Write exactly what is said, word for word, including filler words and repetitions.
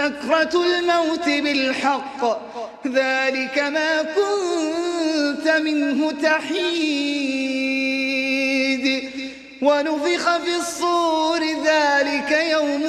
سكرة الموت بالحق ذلك ما كنت منه تحيد ونفخ في الصور ذلك يوم